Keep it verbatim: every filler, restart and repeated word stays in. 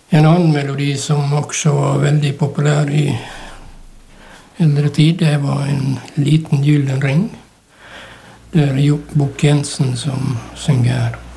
En annen melodi som også var veldig populær i eldre tid, det var En liten gyllen ring. Det er Jokke Bukk Jensen som synger her.